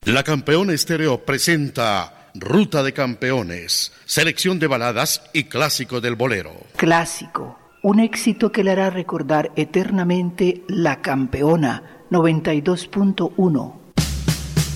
La Campeona Estéreo presenta Ruta de Campeones, selección de baladas y clásicos del bolero. Clásico, un éxito que le hará recordar eternamente La Campeona 92.1.